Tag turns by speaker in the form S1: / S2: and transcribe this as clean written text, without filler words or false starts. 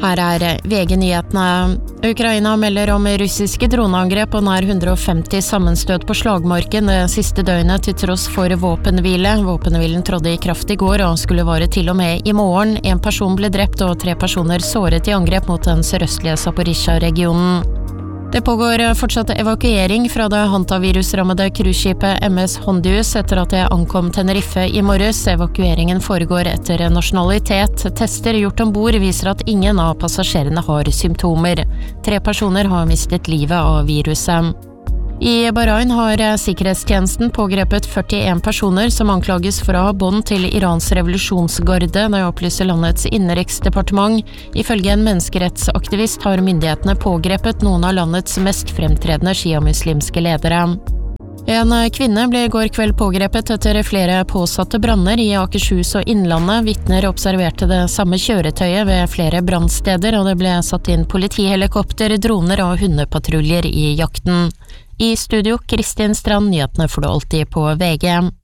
S1: Her VG-nyhetene. Ukraina melder om russiske droneangrep og nær 150 sammenstøt på slagmarken det siste døgnet til tross for våpenhvile. Våpenhvilen trådte i kraft i går og skulle vare til og med i morgen. En person ble drept og 3 personer såret i angrep mot den sørøstlige Zaporizjzja-regionen. Det pågår fortsatt evakuering fra det hantavirusrammede cruiseskipet MS Hondius etter at det ankom Tenerife i morges. Evakueringen foregår etter nasjonalitet. Tester gjort ombord viser at ingen av passasjerene har symptomer. 3 personer har mistet livet av viruset. I Bahrain har sikkerhetstjenesten pågrepet 41 personer som anklages for å ha bånd til Irans revolusjonsgarde, det opplyser landets innenriksdepartement. Ifølge en menneskerettsaktivist har myndighetene pågrepet noen av landets mest fremtredende shia-muslimske ledere. En kvinne ble i går kveld pågrepet etter flere påsatte branner i Akershus og Innlandet. Vitner observerte det samme kjøretøyet ved flere brannsteder, og det ble satt inn politihelikopter, droner og hundepatruljer i jakten. I studio, Kristin Strand, nyhetene får du alltid på VG.